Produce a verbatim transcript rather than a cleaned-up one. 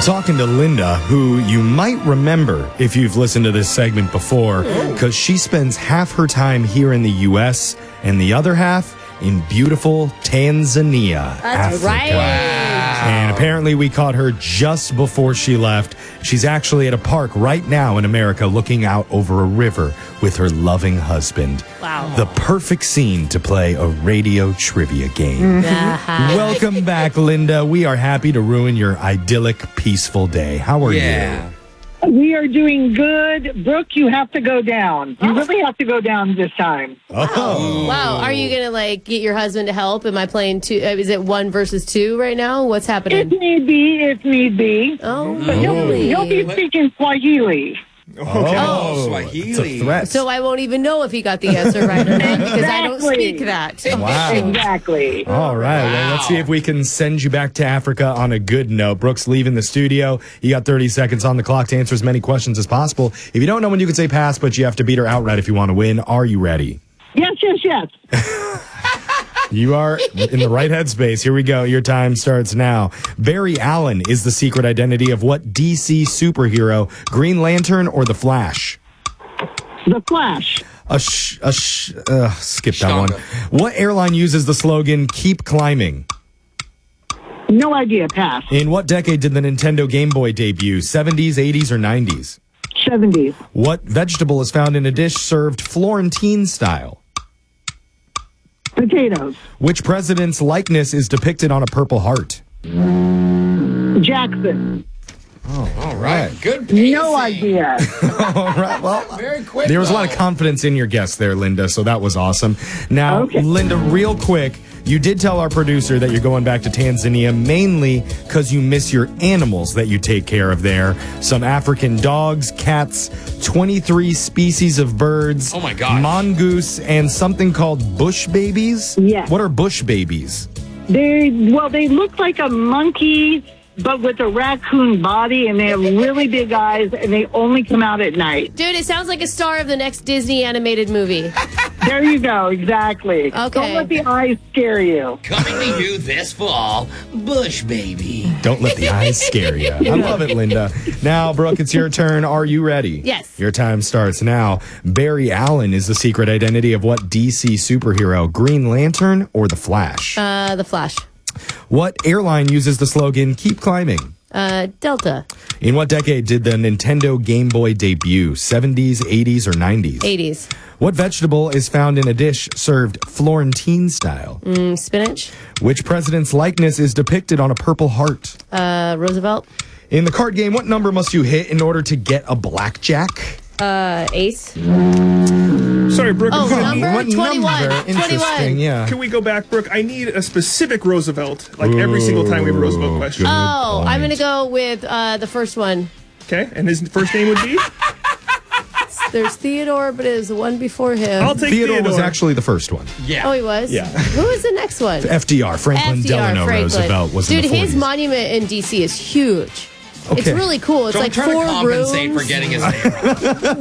talking to Linda, who you might remember if you've listened to this segment before, because she spends half her time here in the U S and the other half in beautiful Tanzania. That's Africa. right. Wow. And apparently we caught her just before she left. She's actually at a park right now in America looking out over a river with her loving husband. Wow. The perfect scene to play a radio trivia game. Uh-huh. Welcome back, Linda. We are happy to ruin your idyllic, peaceful day. How are Yeah. you? We are doing good. Brooke, you have to go down. You really have to go down this time. Oh. Wow. Are you going to, like, get your husband to help? Am I playing two? Uh, is it one versus two right now? What's If happening? need be, if need be. Oh, But he'll, he'll be speaking Swahili. Oh, Swahili. It's a threat. So I won't even know if he got the answer right or not because I don't Exactly. speak that. Wow. Exactly. All right. Well, let's see if we can send you back to Africa on a good note. Brooke's leaving the studio. You got thirty seconds on the clock to answer as many questions as possible. If you don't know when, you can say pass, but you have to beat her outright if you want to win. Are you ready? Yes, yes, yes. You are in the right headspace. Here we go. Your time starts now. Barry Allen is the secret identity of what D C superhero? Green Lantern or The Flash? The Flash. A sh- a sh- uh, skip that one. Stonga. What airline uses the slogan "Keep Climbing"? No idea. Pass. In what decade did the Nintendo Game Boy debut? seventies, eighties, or nineties? seventies. What vegetable is found in a dish served Florentine style? Potatoes. Which president's likeness is depicted on a Purple Heart? Jackson. All right. Good pacing. No idea. All right. Well, Very quick. there was a lot though. of confidence in your guess there, Linda, so that was awesome. Now, Okay. Linda, real quick, you did tell our producer that you're going back to Tanzania mainly because you miss your animals that you take care of there. Some African dogs, cats, twenty-three species of birds. Oh, my gosh. Mongoose, and something called bush babies? Yes. What are bush babies? They well, they look like a monkey, but with a raccoon body, and they have really big eyes, and they only come out at night. Dude, it sounds like a star of the next Disney animated movie. There you go. Exactly. Okay. Don't let the eyes scare you. Coming to you this fall, Bush Baby. Don't let the eyes scare you. I love it, Linda. Now, Brooke, it's your turn. Are you ready? Yes. Your time starts now. Barry Allen is the secret identity of what D C superhero? Green Lantern or The Flash? Uh, the Flash. What airline uses the slogan "Keep Climbing"? Uh, Delta. In what decade did the Nintendo Game Boy debut? seventies, eighties, or nineties? eighties. What vegetable is found in a dish served Florentine style? Mm, spinach. Which president's likeness is depicted on a Purple Heart? Uh, Roosevelt. In the card game, what number must you hit in order to get a blackjack? Uh, Ace. Sorry, Brooke. Oh, could, number? What twenty-one. number? Interesting, twenty-one. yeah. can we go back, Brooke? I need a specific Roosevelt. Like every single time we have a Roosevelt question. Oh, I'm point. going to go with uh, the first one. Okay, and his first name would be? There's Theodore, but it was the one before him. I'll take Theodore, Theodore. was actually the first one. Yeah. Oh, he was? Yeah. Who was the next one? F D R, Franklin F D R, Delano Franklin. Roosevelt, was Dude, in the his forties. monument in D C is huge. It's Okay. really cool. It's Don't like try four to compensate rooms. for getting his name wrong.